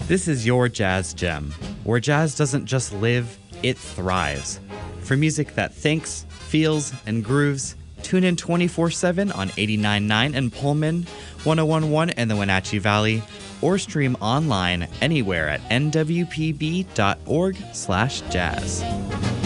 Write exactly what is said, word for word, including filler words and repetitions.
This is your Jazz Gem, where jazz doesn't just live, it thrives. For music that thinks, feels, and grooves, tune in twenty-four seven on eighty-nine point nine in Pullman, one oh one point one in the Wenatchee Valley, or stream online anywhere at n w p b dot org slash jazz.